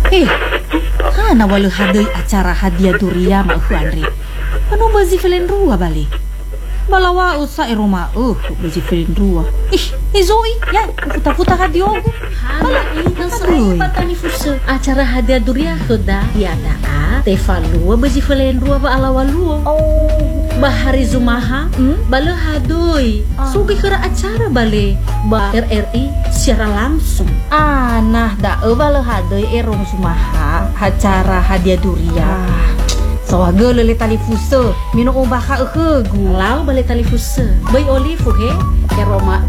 Hana walau hadai acara hadiah durian mah Andre. Anu bazi felen rua balik. Balawa usa rumah bazi felen rua. Zoi ya puta-puta radio. Hala ini saya patani fuso. Acara hadiah durian sudah tiada Tefalua bazi felen rua ba alawalua. Bahari Zumaha bala hadoi sugi kera acara bale ba RRI secara langsung. Nah da bala hadoi erong Zumaha acara hadiah durian. Sawaga lele tali fuso minum ubah ka gulau bale tali fuso. Bay olive he keroma